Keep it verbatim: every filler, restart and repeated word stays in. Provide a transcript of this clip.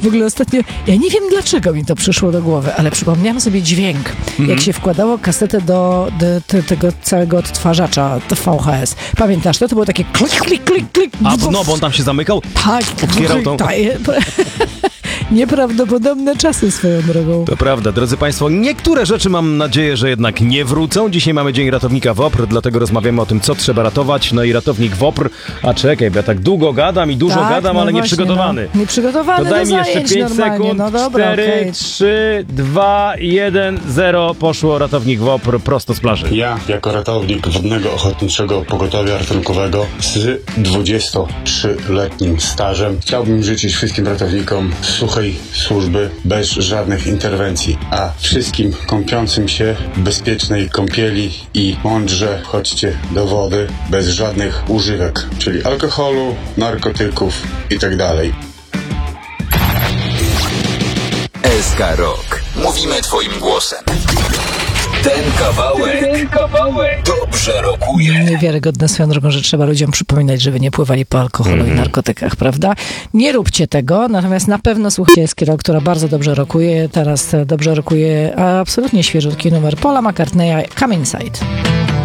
W ogóle ostatnio, ja nie wiem dlaczego mi to przyszło do głowy, ale przypomniałam sobie dźwięk, mhm. jak się wkładało kasetę do, do, do tego całego odtwarzacza V H S. Pamiętasz to? To było takie klik, klik, klik, klik. A, bo, no, bo on tam się zamykał? Tak. Otwierał tą... Nieprawdopodobne czasy swoją drogą. To prawda, drodzy Państwo, niektóre rzeczy mam nadzieję, że jednak nie wrócą. Dzisiaj mamy Dzień Ratownika W O P R, dlatego rozmawiamy o tym, co trzeba ratować. No i ratownik W O P R, a czekaj, bo ja tak długo gadam i dużo tak, gadam, no ale właśnie, nieprzygotowany. No. Nieprzygotowany to daj do mi jeszcze pięć sekund. No dobra, cztery, okay. trzy, dwa, jeden, zero. Poszło ratownik W O P R prosto z plaży. Ja, jako ratownik Wodnego Ochotniczego Pogotowia Ratunkowego z dwudziestotrzyletnim stażem, chciałbym życzyć wszystkim ratownikom suchej służby bez żadnych interwencji, a wszystkim kąpiącym się w bezpiecznej kąpieli i mądrze chodźcie do wody bez żadnych używek, czyli alkoholu, narkotyków i tak dalej. S K Rock. Mówimy twoim głosem. Ten kawałek, ten kawałek dobrze rokuje. Niewiarygodne swoją drogą, że trzeba ludziom przypominać, żeby nie pływali po alkoholu mm. i narkotykach, prawda? Nie róbcie tego, natomiast na pewno słuchajcie S K Rock, która bardzo dobrze rokuje. Teraz dobrze rokuje absolutnie świeżutki numer Paula McCartneya, Come Inside.